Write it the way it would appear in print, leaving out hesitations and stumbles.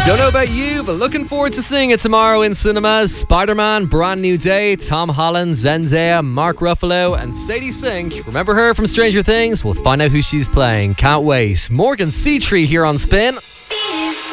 Don't know about you, but looking forward to seeing it tomorrow in cinemas. Spider-Man, Brand New Day, Tom Holland, Zendaya, Mark Ruffalo, and Sadie Sink. Remember her from Stranger Things? We'll find out who she's playing. Can't wait. Morgan Seatree here on Spin.